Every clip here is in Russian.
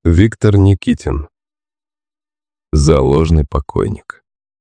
Виктор Никитин. Заложный покойник.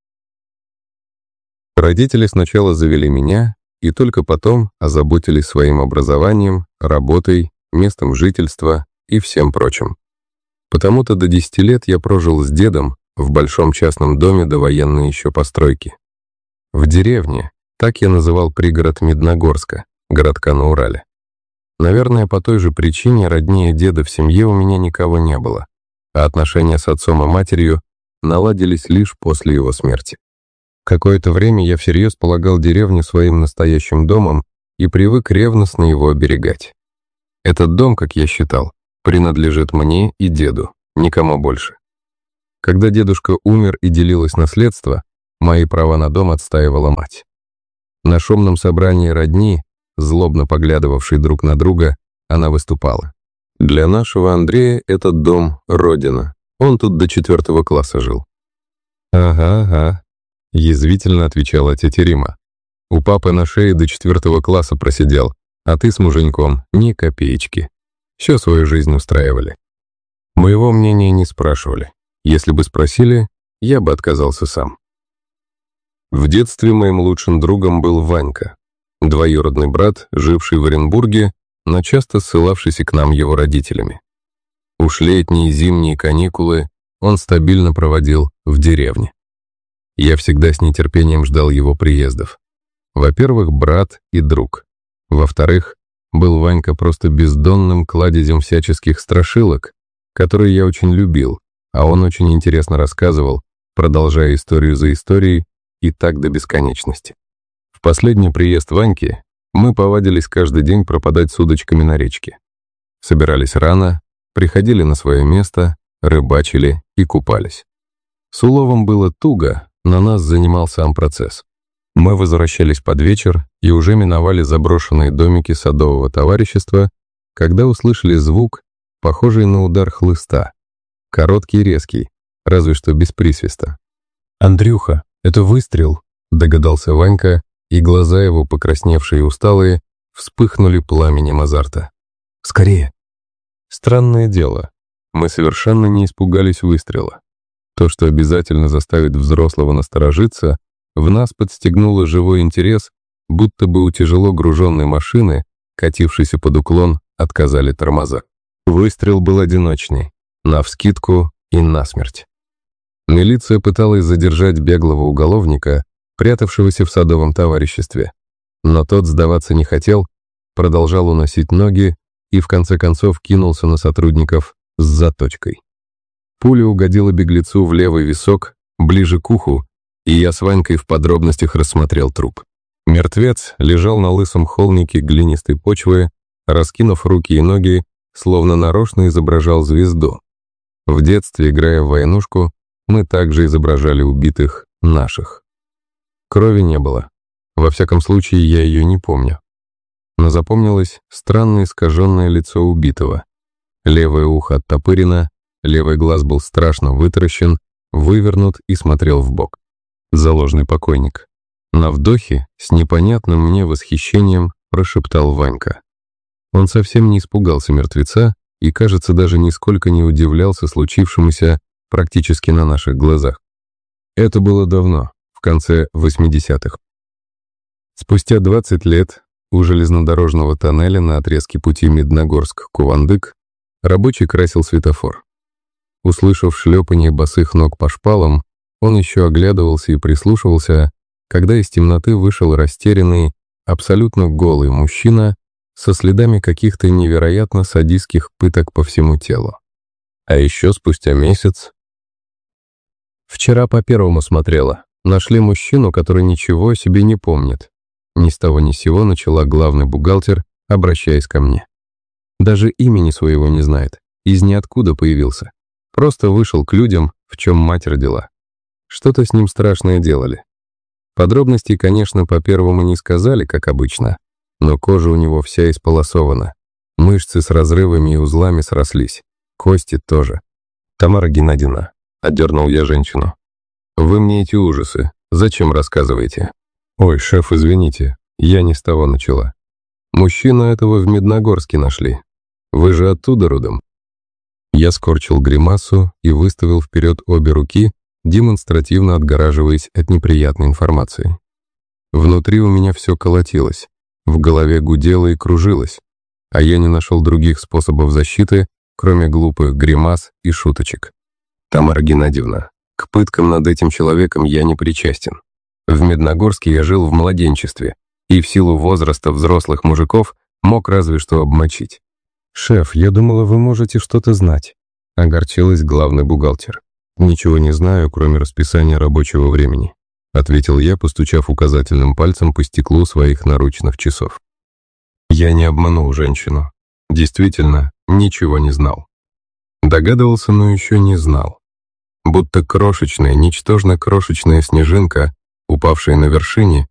Родители сначала завели меня, и только потом озаботились своим образованием, работой, местом жительства и всем прочим. Потому-то до 10 лет я прожил с дедом в большом частном доме довоенной еще постройки. В деревне, так я называл пригород Медногорска, городка на Урале. Наверное, по той же причине роднее деда в семье у меня никого не было, а отношения с отцом и матерью наладились лишь после его смерти. Какое-то время я всерьез полагал деревню своим настоящим домом и привык ревностно его оберегать. Этот дом, как я считал, принадлежит мне и деду, никому больше. Когда дедушка умер и делилось наследство, мои права на дом отстаивала мать. На шумном собрании родни, злобно поглядывавшей друг на друга, она выступала. Для нашего Андрея этот дом — родина. Он тут до 4 класса жил. «Ага», — язвительно отвечала тетя Рима. «У папы на шее до 4 класса просидел, а ты с муженьком ни копеечки. Всю свою жизнь устраивали. Моего мнения не спрашивали. Если бы спросили, я бы отказался сам». В детстве моим лучшим другом был Ванька, двоюродный брат, живший в Оренбурге, но часто ссылавшийся к нам его родителями. Уж летние и зимние каникулы он стабильно проводил в деревне. Я всегда с нетерпением ждал его приездов. Во-первых, брат и друг. Во-вторых, был Ванька просто бездонным кладезем всяческих страшилок, которые я очень любил, а он очень интересно рассказывал, продолжая историю за историей, и так до бесконечности. В последний приезд Ваньки мы повадились каждый день пропадать с удочками на речке. Собирались рано, приходили на свое место, рыбачили и купались. С уловом было туго, но нас занимал сам процесс. Мы возвращались под вечер и уже миновали заброшенные домики садового товарищества, когда услышали звук, похожий на удар хлыста. Короткий и резкий, разве что без присвиста. «Андрюха, это выстрел», — догадался Ванька, и глаза его, покрасневшие и усталые, вспыхнули пламенем азарта. «Скорее!» Странное дело, мы совершенно не испугались выстрела. То, что обязательно заставит взрослого насторожиться, в нас подстегнуло живой интерес, будто бы у тяжело груженной машины, катившейся под уклон, отказали тормоза. Выстрел был одиночный, навскидку и насмерть. Милиция пыталась задержать беглого уголовника, прятавшегося в садовом товариществе. Но тот сдаваться не хотел, продолжал уносить ноги и в конце концов кинулся на сотрудников с заточкой. Пуля угодила беглецу в левый висок, ближе к уху, и я с Ванькой в подробностях рассмотрел труп. Мертвец лежал на лысом холмике глинистой почвы, раскинув руки и ноги, словно нарочно изображал звезду. В детстве, играя в войнушку, мы также изображали убитых наших. Крови не было. Во всяком случае, я ее не помню. Но запомнилось странное искаженное лицо убитого. Левое ухо оттопырено, левый глаз был страшно вытаращен, вывернут и смотрел вбок. Заложный покойник. На вдохе с непонятным мне восхищением прошептал Ванька. Он совсем не испугался мертвеца и, кажется, даже нисколько не удивлялся случившемуся практически на наших глазах. Это было давно, в конце 80-х. Спустя 20 лет у железнодорожного тоннеля на отрезке пути Медногорск-Кувандык рабочий красил светофор. Услышав шлепанье босых ног по шпалам, он еще оглядывался и прислушивался, когда из темноты вышел растерянный, абсолютно голый мужчина со следами каких-то невероятно садистских пыток по всему телу. А еще спустя месяц... «Вчера по Первому смотрела. Нашли мужчину, который ничего о себе не помнит». Ни с того ни с сего начала главный бухгалтер, обращаясь ко мне. Даже имени своего не знает, из ниоткуда появился. Просто вышел к людям, в чем мать родила. Что-то с ним страшное делали. Подробностей, конечно, по Первому не сказали, как обычно, но кожа у него вся исполосована. Мышцы с разрывами и узлами срослись. Кости тоже. «Тамара Геннадьевна», — отдернул я женщину, — «вы мне эти ужасы зачем рассказываете?» «Ой, шеф, извините, я не с того начала. Мужчину этого в Медногорске нашли. Вы же оттуда родом?» Я скорчил гримасу и выставил вперед обе руки, демонстративно отгораживаясь от неприятной информации. Внутри у меня все колотилось, в голове гудело и кружилось, а я не нашел других способов защиты, кроме глупых гримас и шуточек. «Тамара Геннадьевна, к пыткам над этим человеком я не причастен. В Медногорске я жил в младенчестве, и в силу возраста взрослых мужиков мог разве что обмочить». «Шеф, я думала, вы можете что-то знать», — огорчилась главный бухгалтер. «Ничего не знаю, кроме расписания рабочего времени», — ответил я, постучав указательным пальцем по стеклу своих наручных часов. Я не обманул женщину. Действительно, ничего не знал. Догадывался, но еще не знал. Будто крошечная, ничтожно крошечная снежинка, упавшая на вершине,